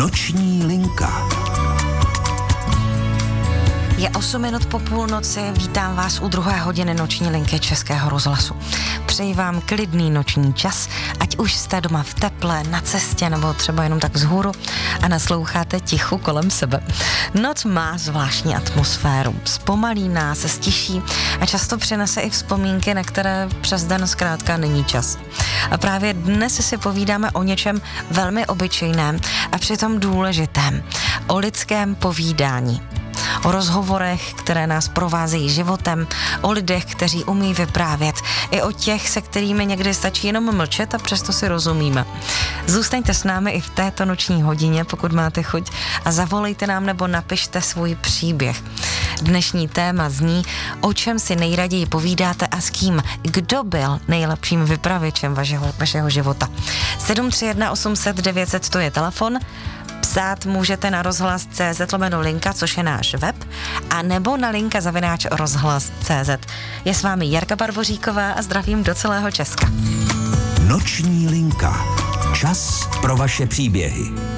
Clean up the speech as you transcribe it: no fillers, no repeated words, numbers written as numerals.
Noční linka. Je 8 minut po půlnoci, vítám vás u 2. hodiny noční linky Českého rozhlasu. Přeji vám klidný noční čas, ať už jste doma v teple, na cestě nebo třeba jenom tak vzhůru a nasloucháte tichu kolem sebe. Noc má zvláštní atmosféru, zpomalí nás, se stiší a často přinese i vzpomínky, na které přes den zkrátka není čas. A právě dnes si povídáme o něčem velmi obyčejném a přitom důležitém, o lidském povídání. O rozhovorech, které nás provázejí životem, o lidech, kteří umí vyprávět, i o těch, se kterými někdy stačí jenom mlčet a přesto si rozumíme. Zůstaňte s námi i v této noční hodině, pokud máte chuť, a zavolejte nám nebo napište svůj příběh. Dnešní téma zní, o čem si nejraději povídáte a s kým, kdo byl nejlepším vypravěčem vašeho života. 731 800 900 to je telefon. Psát můžete na rozhlas.cz/linka, což je náš web, a nebo na linka@rozhlas.cz. Je s vámi Jarka Barboříková a zdravím do celého Česka. Noční linka. Čas pro vaše příběhy.